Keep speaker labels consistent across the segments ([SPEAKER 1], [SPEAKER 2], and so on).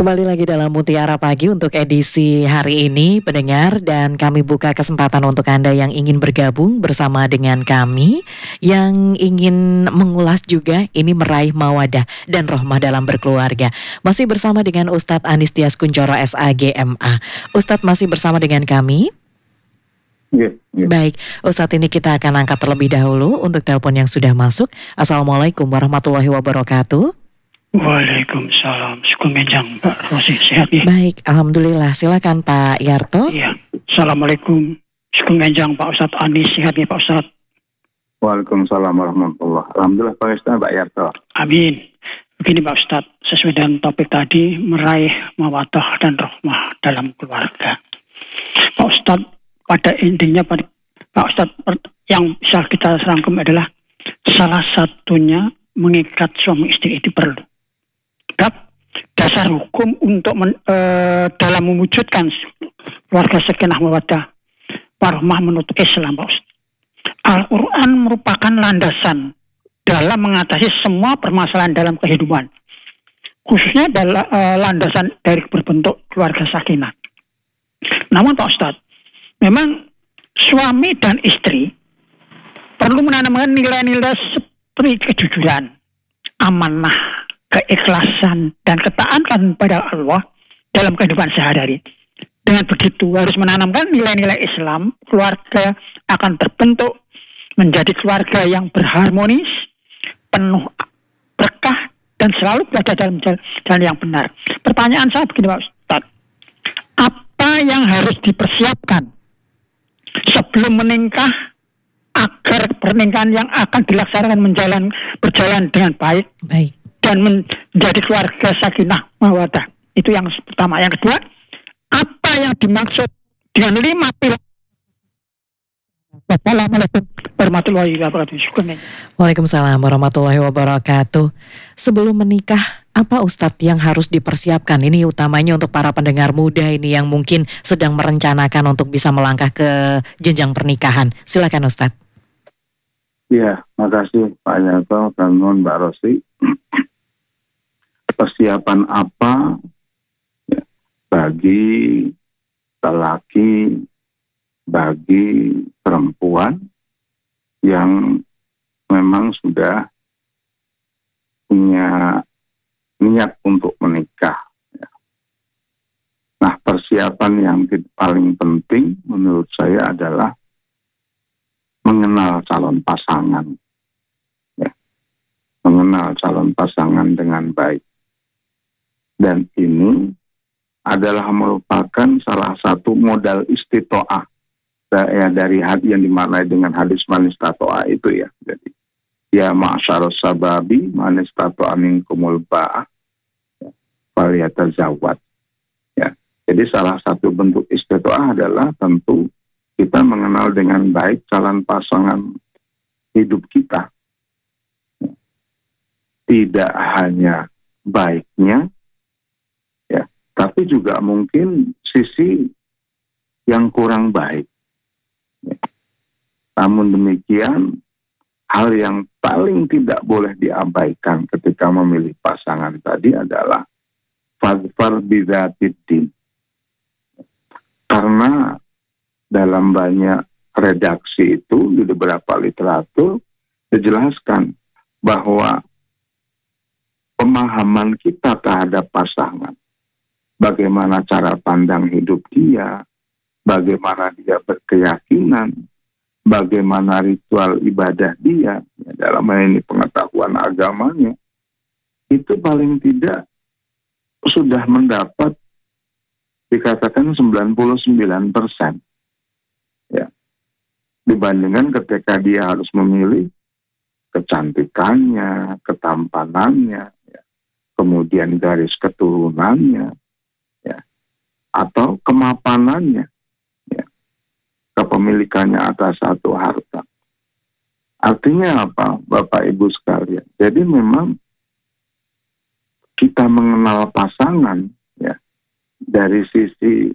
[SPEAKER 1] Kembali lagi dalam Mutiara Pagi untuk edisi hari ini, pendengar, dan kami buka kesempatan untuk Anda yang ingin bergabung bersama dengan kami, yang ingin mengulas juga ini meraih mawadah dan rohmah dalam berkeluarga. Masih bersama dengan Ustadz Anis Tias Kuncoro SAG MA. Ustadz masih bersama dengan kami?
[SPEAKER 2] Yeah.
[SPEAKER 1] Baik, Ustadz, ini kita akan angkat terlebih dahulu untuk telepon yang sudah masuk. Assalamualaikum warahmatullahi wabarakatuh.
[SPEAKER 3] Waalaikumsalam. Syukur Pak Rosi, sehat ya?
[SPEAKER 1] Baik, alhamdulillah. Silakan Pak Yarto.
[SPEAKER 3] Iya. Assalamualaikum. Syukur Pak Ustadz Anis, sehat ya Pak Ustadz?
[SPEAKER 2] Waalaikumsalam warahmatullahi. Alhamdulillah Pak Ustadz, Pak Yarto.
[SPEAKER 3] Amin. Begini Pak Ustadz, sesuai dengan topik tadi, meraih mawadah dan rahmah dalam keluarga. Pak Ustadz, pada intinya Pak Ustadz, yang bisa kita rangkum adalah salah satunya mengikat suami istri itu perlu. Dasar hukum untuk dalam mewujudkan keluarga sakinah mawaddah warahmah menurut Islam, Pak Ustaz. Al-Quran merupakan landasan dalam mengatasi semua permasalahan dalam kehidupan, khususnya dalam landasan dari berbentuk keluarga sakinah. Namun Pak Ustaz, memang suami dan istri perlu menanamkan nilai-nilai seperti kejujuran, amanah, keikhlasan, dan ketaatan pada Allah dalam kehidupan sehari-hari. Dengan begitu harus menanamkan nilai-nilai Islam, keluarga akan terbentuk menjadi keluarga yang berharmonis, penuh berkah, dan selalu berada dalam jalan yang benar. Pertanyaan saya begini Pak Ustadz, apa yang harus dipersiapkan sebelum menikah agar pernikahan yang akan dilaksanakan berjalan dengan baik. Dan menjadi keluarga sakinah mawaddah? Itu yang pertama. Yang kedua, apa yang dimaksud dengan 5 pilar? Assalamualaikum warahmatullahi wabarakatuh.
[SPEAKER 1] Waalaikumsalam warahmatullahi wabarakatuh. Sebelum menikah, apa Ustadz yang harus dipersiapkan? Ini utamanya untuk para pendengar muda ini yang mungkin sedang merencanakan untuk bisa melangkah ke jenjang pernikahan. Silakan Ustadz.
[SPEAKER 2] Ya, makasih Pak Yarto dan Mbak Rosi. Persiapan apa ya, bagi lelaki, bagi perempuan yang memang sudah punya niat untuk menikah. Ya. Nah, persiapan yang paling penting menurut saya adalah mengenal calon pasangan. Ya. Mengenal calon pasangan dengan baik. Dan ini adalah merupakan salah satu modal istitoah dari hati yang dimaknai dengan hadis man istato'a itu ya. Jadi ya ma'asyarus sababi man istato'a minkumul ba'ah faliyatazawwad. Ya. Jadi salah satu bentuk istitoah adalah tentu kita mengenal dengan baik calon pasangan hidup kita. Tidak hanya baiknya, ya, tapi juga mungkin sisi yang kurang baik. Ya. Namun demikian, hal yang paling tidak boleh diabaikan ketika memilih pasangan tadi adalah fadfar bidzatiddin. Karena dalam banyak redaksi itu di beberapa literatur dijelaskan bahwa pemahaman kita terhadap pasangan, bagaimana cara pandang hidup dia, bagaimana dia berkeyakinan, bagaimana ritual ibadah dia, ya, dalam hal ini pengetahuan agamanya, itu paling tidak sudah mendapat dikatakan 99%. Ya. Dibandingkan ketika dia harus memilih kecantikannya, ketampanannya, ya, kemudian garis keturunannya, ya, atau kemapanannya, ya, kepemilikannya atas satu harta. Artinya apa, Bapak Ibu sekalian? Jadi memang kita mengenal pasangan, ya, dari sisi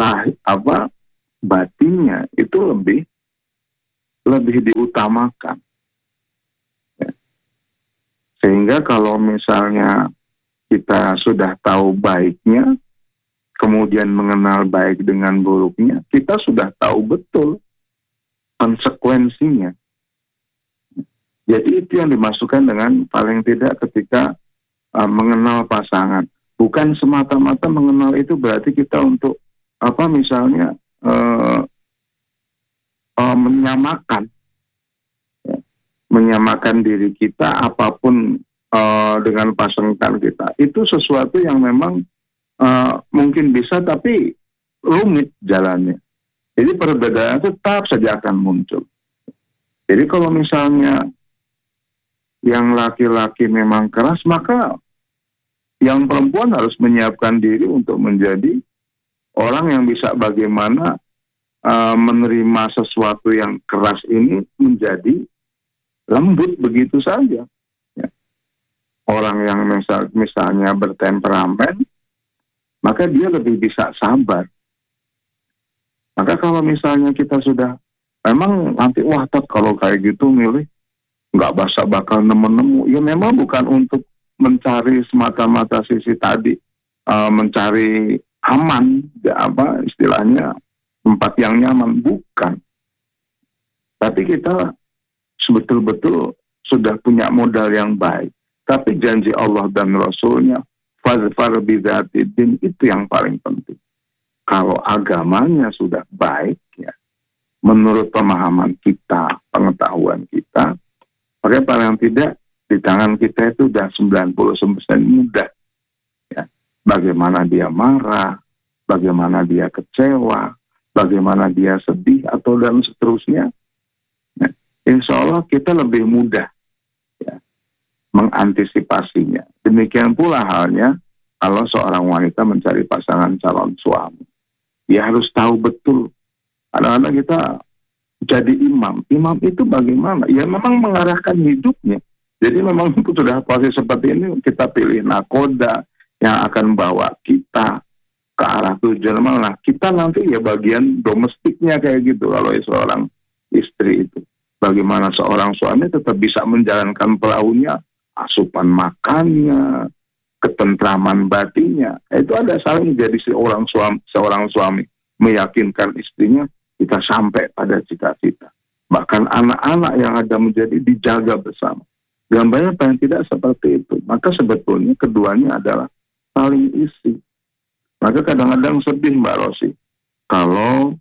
[SPEAKER 2] batinnya itu lebih diutamakan. Sehingga kalau misalnya kita sudah tahu baiknya, kemudian mengenal baik dengan buruknya, kita sudah tahu betul konsekuensinya. Jadi itu yang dimasukkan dengan paling tidak ketika mengenal pasangan. Bukan semata-mata mengenal itu berarti kita untuk misalnya menyamakan, ya, menyamakan diri kita apapun dengan pasangan kita. Itu sesuatu yang memang mungkin bisa, tapi rumit jalannya. Jadi perbedaan tetap saja akan muncul. Jadi kalau misalnya yang laki-laki memang keras, maka yang perempuan harus menyiapkan diri untuk menjadi orang yang bisa bagaimana menerima sesuatu yang keras ini menjadi lembut begitu saja. Ya. Orang yang misalnya bertemperamen, maka dia lebih bisa sabar. Maka kalau misalnya kita sudah memang nanti kalau kayak gitu milih nggak bakal nemu-nemu. Ya memang bukan untuk mencari semata-mata sisi tadi, mencari aman, istilahnya tempat yang nyaman, bukan. Tapi kita betul-betul sudah punya modal yang baik. Tapi janji Allah dan Rasulnya, fazfar bidzatid-din, itu yang paling penting. Kalau agamanya sudah baik, ya, menurut pemahaman kita, pengetahuan kita, maka paling tidak di tangan kita itu sudah 90% mudah. Ya. Bagaimana dia marah, bagaimana dia kecewa, bagaimana dia sedih, atau dan seterusnya. Ya. Insya Allah kita lebih mudah, ya, mengantisipasinya. Demikian pula halnya kalau seorang wanita mencari pasangan calon suami. Dia harus tahu betul. Kadang-kadang kita jadi imam. Imam itu bagaimana? Ya memang mengarahkan hidupnya. Jadi memang itu sudah posisi seperti ini, kita pilih nakoda yang akan bawa kita ke arah tujuan mana. Kita nanti ya bagian domestiknya kayak gitu kalau seorang istri itu. Bagaimana seorang suami tetap bisa menjalankan perahunya, asupan makannya, ketentraman batinnya. Itu ada saling jadi seorang suami meyakinkan istrinya kita sampai pada cita-cita. Bahkan anak-anak yang ada menjadi dijaga bersama. Gambarnya paling tidak seperti itu. Maka sebetulnya keduanya adalah saling isi. Maka kadang-kadang sedih Mbak Rosi kalau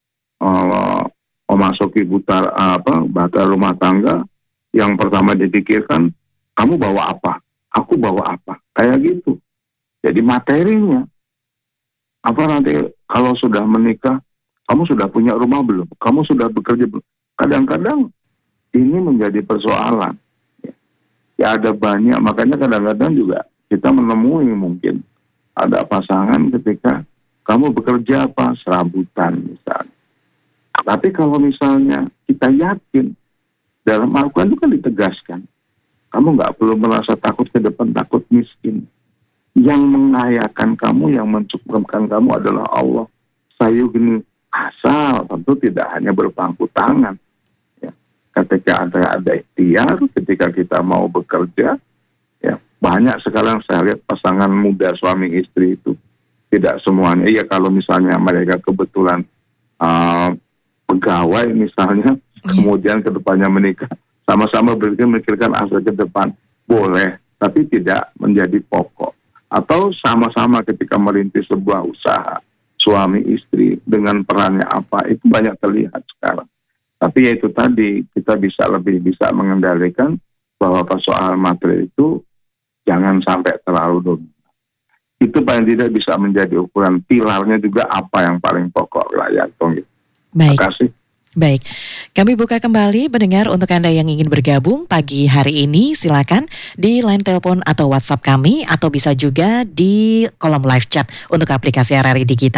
[SPEAKER 2] memasuki batal rumah tangga, yang pertama dipikirkan, kamu bawa apa? Aku bawa apa? Kayak gitu. Jadi materinya. Apa nanti kalau sudah menikah, kamu sudah punya rumah belum? Kamu sudah bekerja belum? Kadang-kadang ini menjadi persoalan. Ya ada banyak, makanya kadang-kadang juga kita menemui mungkin ada pasangan ketika kamu bekerja apa? Serabutan misalnya. Tapi kalau misalnya kita yakin, dalam Al-Quran itu kan ditegaskan, kamu nggak perlu merasa takut ke depan, takut miskin. Yang mengayakan kamu, yang mencukupkan kamu adalah Allah. Sayugni, asal tentu tidak hanya berpangku tangan. Ya. Ketika ada ikhtiar, ketika kita mau bekerja, ya banyak sekarang saya lihat pasangan muda suami istri itu tidak semuanya. Ya kalau misalnya mereka kebetulan pegawai misalnya, kemudian kedepannya menikah, sama-sama memikirkan asa ke depan, boleh, tapi tidak menjadi pokok. Atau sama-sama ketika merintis sebuah usaha, suami istri dengan perannya apa, itu banyak terlihat sekarang. Tapi ya itu tadi, kita lebih bisa mengendalikan bahwa persoalan materi itu jangan sampai terlalu dominan. Itu paling tidak bisa menjadi ukuran. Pilarnya juga apa yang paling pokok lah ya, Tong.
[SPEAKER 1] Baik.
[SPEAKER 2] Terima kasih.
[SPEAKER 1] Baik, kami buka kembali pendengar untuk Anda yang ingin bergabung pagi hari ini, silakan di line telepon atau WhatsApp kami, atau bisa juga di kolom live chat untuk aplikasi RRI Digital.